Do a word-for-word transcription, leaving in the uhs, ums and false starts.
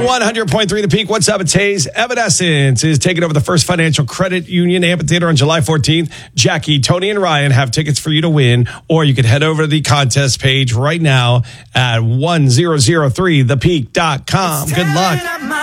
one hundred point three The Peak. What's up? It's Hayes. Evanescence is taking over the First Financial Credit Union Amphitheater on July fourteenth. Jackie, Tony, and Ryan have tickets for you to win, or you can head over to the contest page right now at one thousand three the peak dot com. Good luck.